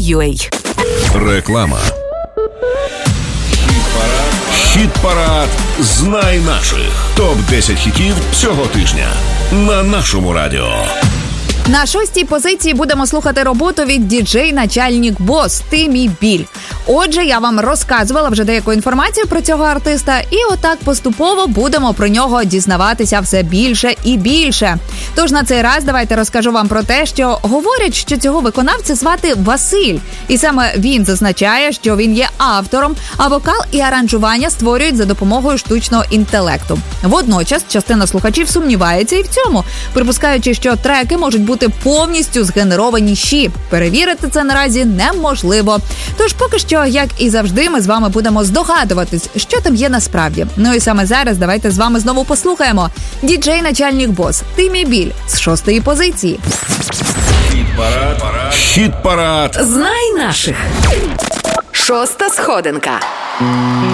Радіо.ua. Реклама. Хіт-парад «Знай наших». Топ-10 хітів цього тижня на нашому радіо. На 6-й позиції будемо слухати роботу від діджей-начальник Бос «Ти мій біль». Отже, я вам розказувала вже деяку інформацію про цього артиста, і отак поступово будемо про нього дізнаватися все більше і більше. Тож на цей раз давайте розкажу вам про те, що говорять, що цього виконавця звати Василь. І саме він зазначає, що він є автором, а вокал і аранжування створюють за допомогою штучного інтелекту. Водночас частина слухачів сумнівається і в цьому, припускаючи, що треки можуть бути повністю згенеровані щі. Перевірити це наразі неможливо. Тож поки що, як і завжди, ми з вами будемо здогадуватись, що там є насправді. Ну і саме зараз давайте з вами знову послухаємо діджей-начальник Бос «Ти мій біль» з 6-ї позиції. Хіт-парад. Знай наших. 6-та сходинка.